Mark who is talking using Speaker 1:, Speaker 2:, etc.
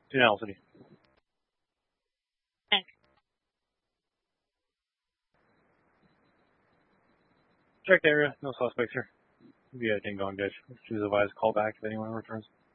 Speaker 1: Denali City. Check the area. No suspects here. Via Ding Dong Ditch. Choose advise call back if anyone returns.